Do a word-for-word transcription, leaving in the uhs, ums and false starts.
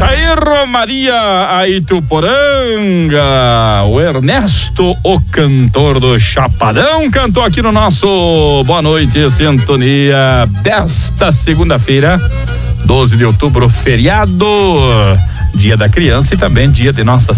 Aí, Romaria, a Ituporanga. O Ernesto, o cantor do Chapadão, cantou aqui no nosso Boa Noite Sintonia desta segunda-feira, doze de outubro, feriado, dia da criança e também dia de Nossa